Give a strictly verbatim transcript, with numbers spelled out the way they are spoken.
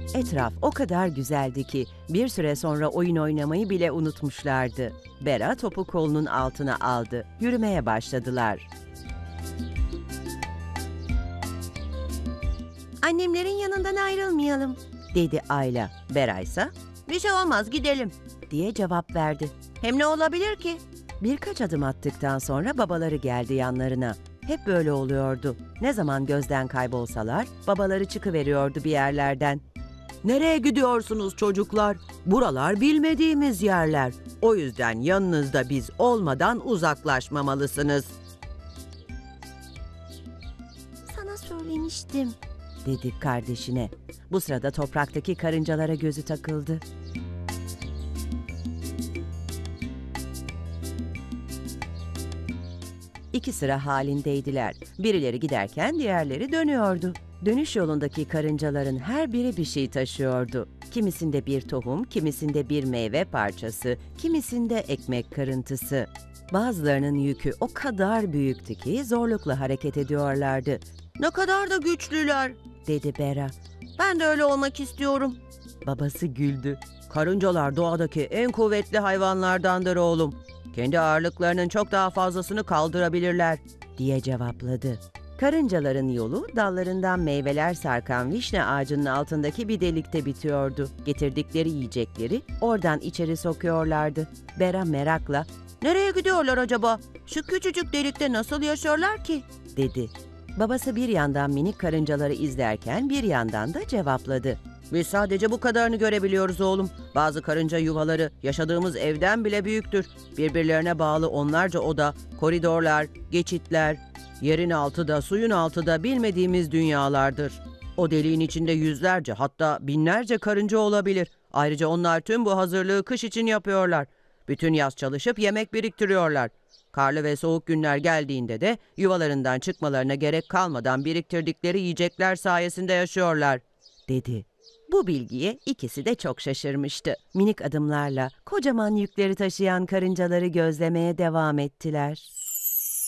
Etraf o kadar güzeldi ki bir süre sonra oyun oynamayı bile unutmuşlardı. Bera topu kolunun altına aldı. Yürümeye başladılar. "Annemlerin yanından ayrılmayalım," dedi Ayla. Bera ise "Bir şey olmaz, gidelim," diye cevap verdi. "Hem ne olabilir ki?" Birkaç adım attıktan sonra babaları geldi yanlarına. Hep böyle oluyordu. Ne zaman gözden kaybolsalar babaları çıkıveriyordu bir yerlerden. "Nereye gidiyorsunuz çocuklar? Buralar bilmediğimiz yerler. O yüzden yanınızda biz olmadan uzaklaşmamalısınız." "Sana söylemiştim," dedi kardeşine. Bu sırada topraktaki karıncalara gözü takıldı. İki sıra halindeydiler. Birileri giderken diğerleri dönüyordu. Dönüş yolundaki karıncaların her biri bir şey taşıyordu. Kimisinde bir tohum, kimisinde bir meyve parçası, kimisinde ekmek kırıntısı. Bazılarının yükü o kadar büyüktü ki zorlukla hareket ediyorlardı. "Ne kadar da güçlüler," dedi Bera. "Ben de öyle olmak istiyorum." Babası güldü. "Karıncalar doğadaki en kuvvetli hayvanlardandır oğlum. Kendi ağırlıklarının çok daha fazlasını kaldırabilirler," diye cevapladı. Karıncaların yolu dallarından meyveler sarkan vişne ağacının altındaki bir delikte bitiyordu. Getirdikleri yiyecekleri oradan içeri sokuyorlardı. Bera merakla "Nereye gidiyorlar acaba? Şu küçücük delikte nasıl yaşıyorlar ki?" dedi. Babası bir yandan minik karıncaları izlerken bir yandan da cevapladı. "Biz sadece bu kadarını görebiliyoruz oğlum. Bazı karınca yuvaları yaşadığımız evden bile büyüktür. Birbirlerine bağlı onlarca oda, koridorlar, geçitler, yerin altı da suyun altı da bilmediğimiz dünyalardır. O deliğin içinde yüzlerce hatta binlerce karınca olabilir. Ayrıca onlar tüm bu hazırlığı kış için yapıyorlar. Bütün yaz çalışıp yemek biriktiriyorlar. Karlı ve soğuk günler geldiğinde de yuvalarından çıkmalarına gerek kalmadan biriktirdikleri yiyecekler sayesinde yaşıyorlar," dedi. Bu bilgiye ikisi de çok şaşırmıştı. Minik adımlarla kocaman yükleri taşıyan karıncaları gözlemeye devam ettiler.